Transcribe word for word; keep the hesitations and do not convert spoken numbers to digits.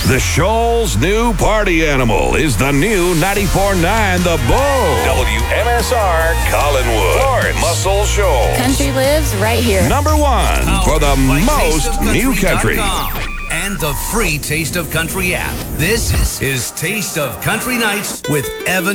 The Shoal's new party animal is the new ninety-four point nine The Bull. W M S R Collinwood. Florence. Muscle Shoals. Country lives right here. Number one for the most new country. And the free Taste of Country app. This is Taste of Country Nights with Evan